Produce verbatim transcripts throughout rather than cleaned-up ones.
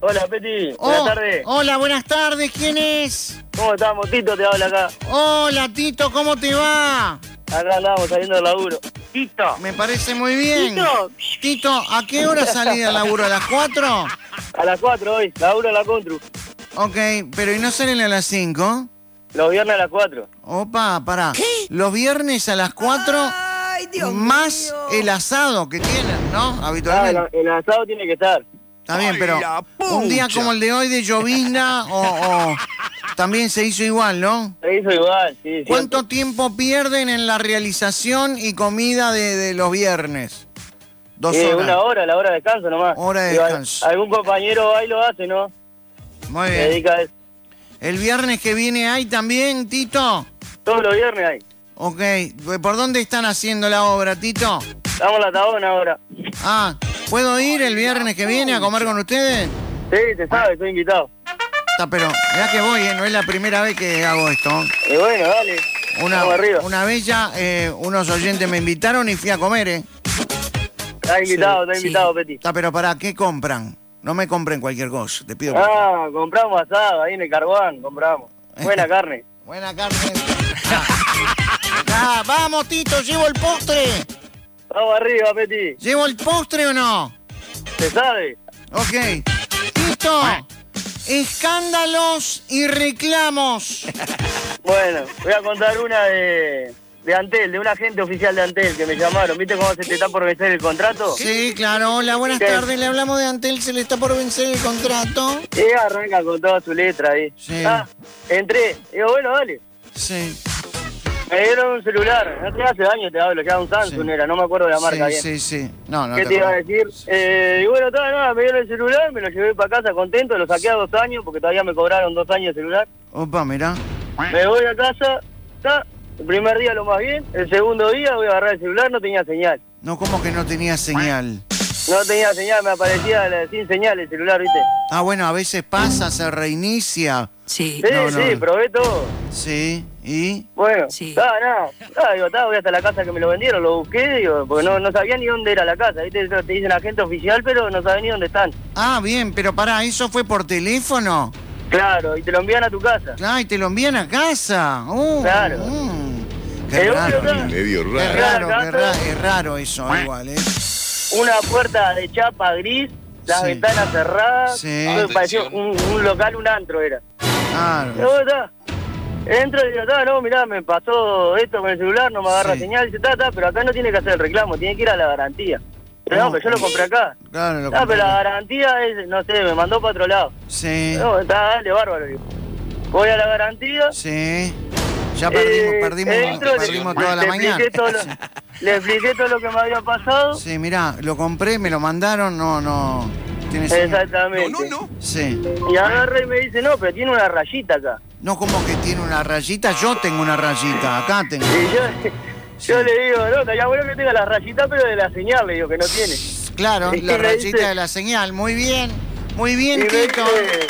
Hola, Peti. Oh, Buenas tardes. Hola, buenas tardes. ¿Quién es? ¿Cómo estamos? Tito te habla acá. Hola, Tito, ¿cómo te va? Acá andamos saliendo del laburo. Tito. Me parece muy bien. Tito. Tito, ¿a qué hora salí del laburo? ¿A las cuatro? A las cuatro hoy. Laburo a la Contru. Ok, pero ¿y no salen a las cinco? Los viernes a las cuatro. Opa, pará. Los viernes a las cuatro Ay, Dios más mío. el asado que tienen, ¿no? Ah, Habitualmente. el, el asado tiene que estar. Está bien, pero la un día pucha. como el de hoy de llovizna o, o también se hizo igual, ¿no? Se hizo igual, sí. ¿Cuánto siempre. tiempo pierden en la realización y comida de, de los viernes? Dos Eh, horas. una hora, la hora de descanso nomás. Hora de Digo, descanso. Algún compañero ahí lo hace, ¿no? Muy Se bien. dedica a eso. ¿El viernes que viene hay también, Tito? Todos los viernes hay. Ok. ¿Por dónde están haciendo la obra, Tito? Estamos en la tabona ahora. Ah, ¿puedo ir el viernes que viene a comer con ustedes? Sí, te sabes, estoy invitado. Está, pero mirá que voy, ¿eh? No es la primera vez que hago esto. Y bueno, dale. Una, Vamos arriba. una vez ya eh, unos oyentes me invitaron y fui a comer, ¿eh? Está invitado, está sí. invitado, Peti. Está, pero ¿para qué compran? No me compren cualquier cosa, te pido. por- Ah, compramos asado ahí en el Carguán, compramos. Buena carne. Buena carne. Ah, vamos, Tito, ¿llevo el postre? Vamos arriba, Peti. ¿Llevo el postre o no? ¿Se sabe? Ok. Tito, escándalos y reclamos. Bueno, voy a contar una de, de Antel, de un agente oficial de Antel que me llamaron. ¿Viste cómo se te está por vencer el contrato? Sí, claro. Hola, buenas ¿Qué? tardes. Le hablamos de Antel, se le está por vencer el contrato. Y arranca con toda su letra ahí. Sí. Ah, entré. Digo, bueno, dale. Sí. Me dieron un celular. No te hace daño, te hablo. Ya un Samsung Sí. era, no me acuerdo de la marca Sí, bien. sí, sí. No, no ¿Qué te te iba a acuerdo. decir? Eh, y bueno, nada, nada, me dieron el celular, me lo llevé para casa contento, lo saqué a dos años porque todavía me cobraron dos años de celular. Opa, mirá. Me voy a casa, está, el primer día lo más bien, el segundo día voy a agarrar el celular, no tenía señal. No, como que no tenía señal. No tenía señal, me aparecía la- sin señal el celular, ¿viste? Ah, bueno, a veces pasa, se reinicia. Sí. Sí, No, no. sí, probé todo. Sí, ¿y? Bueno, Sí. nada, nada, nada, digo, está, voy hasta la casa que me lo vendieron, lo busqué, digo, porque no, no sabía ni dónde era la casa, ¿viste? Te dicen agente oficial, pero no sabía ni dónde están. Ah, bien, pero pará, ¿eso fue por teléfono? Claro, y te lo envían a tu casa. Claro, y te lo envían a casa. Uh, Claro. mm. Qué Eh, raro. bueno, Qué Medio raro. raro, Acá qué todo- raro, es raro eso igual, ¿eh? Una puerta de chapa gris, las Sí. ventanas cerradas, Sí. todo parecía un, un local, un antro era. Claro. Y bueno, está. Entro y digo, está, no, mirá, me pasó esto con el celular, no me agarra Sí. señal, dice, está, está, pero acá no tiene que hacer el reclamo, tiene que ir a la garantía. Pero no, ¿Cómo? pero yo lo compré acá. Claro, lo Ah, pero compré. la garantía es, no sé, me mandó para otro lado. Sí, No, está, dale, bárbaro. Digo. Voy a la garantía. sí. Ya perdimos, eh, perdimos, entro, le- perdimos toda la le mañana. expliqué todo lo- le expliqué todo lo que me había pasado. Sí, mirá, lo compré, me lo mandaron, no, no. ¿Tiene señal? Exactamente. No, no, no. Sí. Y agarra y me dice, no, pero tiene una rayita acá. No, como que tiene una rayita, yo tengo una rayita, acá tengo. Y yo, yo le digo, no, estaría bueno que tenga la rayita, pero de la señal, le digo, que no tiene. Claro, Y la me rayita dice- de la señal, muy bien, muy Y bien, me Tito. dice,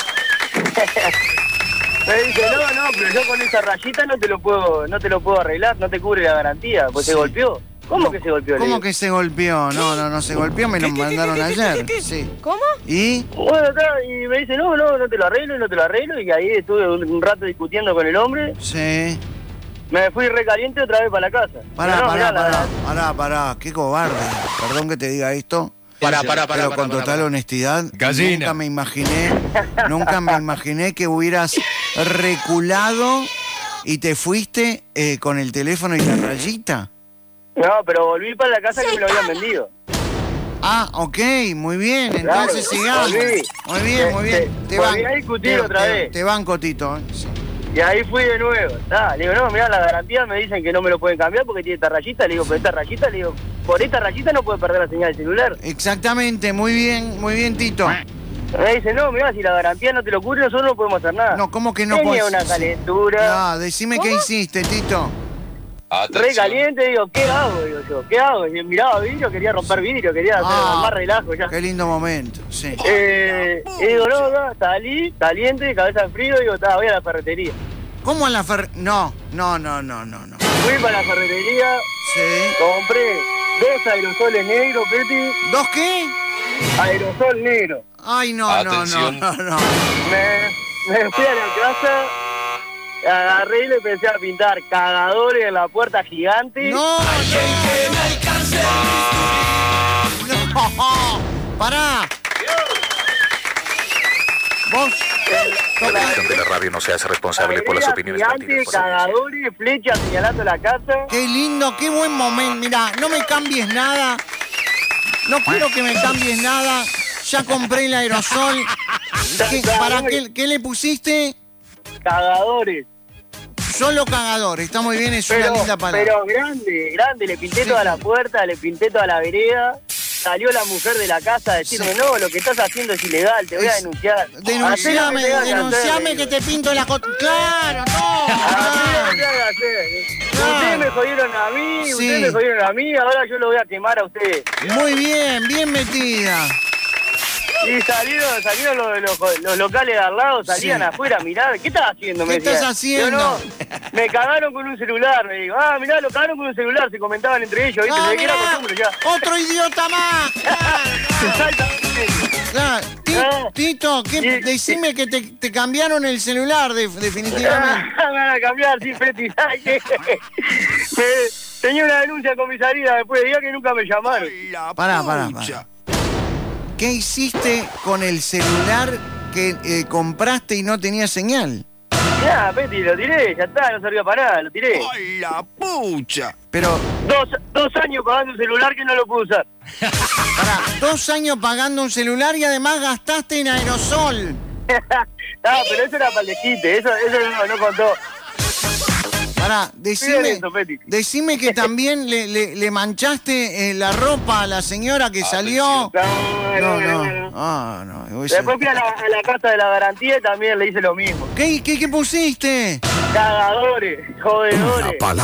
me dice, no, no, pero yo con esa rayita no te lo puedo, no te lo puedo arreglar, no te cubre la garantía, pues Sí. se golpeó. ¿Cómo que se golpeó? Le ¿Cómo digo. que se golpeó? No, no, no se golpeó, me lo mandaron ayer. Sí. ¿Cómo? ¿Y? Bueno, está, y me dice, no, no, no te lo arreglo y no te lo arreglo, y ahí estuve un, un rato discutiendo con el hombre, Sí. me fui recaliente otra vez para la casa. Pará, Pero no, pará, mirá, la- pará, pará, pará, qué cobarde. Perdón que te diga esto. Pará, pará, pará, Pero pará, con pará, total pará. honestidad, Gallina. nunca me imaginé, nunca me imaginé que hubieras reculado y te fuiste eh, con el teléfono y la rayita. No, pero volví para la casa que me lo habían vendido. Ah, ok, muy bien, Claro, entonces sigamos. volví. Muy bien, muy bien. Te- volví a discutir te- otra te- vez. Te banco, Tito. ¿eh? Sí. Y ahí fui de nuevo. Ah, le digo, no, mirá, la garantía me dicen que no me lo pueden cambiar porque tiene esta rayita. Le digo, pero esta rayita, le digo, por esta rayita no puede perder la señal del celular. Exactamente, muy bien, muy bien, Tito. Me dice, no, mirá, si la garantía no te lo cubre, nosotros no podemos hacer nada. No, ¿cómo que no Tenía podés? una Sí. calentura. No, decime qué hiciste, Tito. Re caliente, digo, ¿qué hago? Digo yo, ¿qué hago? Y miraba vidrio, quería romper vidrio, quería hacer Ah, más relajo ya. Qué lindo momento, sí. Eh, y digo, no, no, salí, caliente, cabeza en frío, digo, está, voy a la ferretería. ¿Cómo a la fer... No, no, no, no, no, no. Fui para la ferretería, Sí. compré dos aerosoles negros, Peti, ¿Dos qué? aerosol negro. Ay, no, Atención. no, no, no, no. Me, me fui a la casa, agarré y le empecé a pintar cagadores en la puerta gigante. No, no, no. Pará. Vos. La dirección de la radio no se hace responsable por las opiniones gigantes, vertidas por la audiencia. cagadores, flechas señalando la casa. Qué lindo, qué buen momento. Mirá, no me cambies nada. No quiero que me cambies nada. Ya compré el aerosol. ¿Qué, ¿Para qué, qué le pusiste? Cagadores. Solo cagador. Está muy bien, es una Pero, linda palabra. pero grande, grande. Le pinté Sí. toda la puerta, le pinté toda la vereda. Salió la mujer de la casa a decirme, Sí. no, lo que estás haciendo es ilegal, te voy a Es- denunciar. Denunciame, Hacé lo que tengas que denunciame hacer, que te pinto la cot... ¡Claro, no! Hacé lo que Ah, tengas que hacer. Claro. Ustedes me jodieron a mí, Sí. ustedes me jodieron a mí, ahora yo lo voy a quemar a ustedes. Muy bien, bien metida. Y salieron, salieron los, los, los locales de al lado, salían Sí. afuera a mirar. ¿Qué estás haciendo? ¿Qué me decían. estás haciendo? Yo, no, me cagaron con un celular, me digo. Ah, mirá, lo cagaron con un celular, se comentaban entre ellos, ¿viste? Ah, Se ve que era mirá, costumbre ya. otro idiota más. Claro, Exactamente. claro. Ti- Ah. Tito, ¿qué- Y- decime que te, te cambiaron el celular, de- definitivamente. Me van a cambiar, sí, Feti, ¿sabes qué? Me- Tenía una denuncia en comisaría después de día que nunca me llamaron. Pará, pará, pará. ¿Qué hiciste con el celular que eh, compraste y no tenía señal? Ya, Peti, lo tiré, ya está, no servía para nada, lo tiré. ¡Ay, la pucha! Pero, Dos, dos años pagando un celular que no lo pude usar. pará, dos años pagando un celular y además gastaste en aerosol. Ah, pero eso era para el desquite, eso, eso no, no contó. Pará, decime, Miren eso, Peti. decime que también le, le- le manchaste eh, la ropa a la señora que salió. No, no, ah, no. eso- Después fui a la, a la casa de la garantía y también le hice lo mismo. ¿Qué, qué, qué pusiste? Cagadores, jodedores. Palabra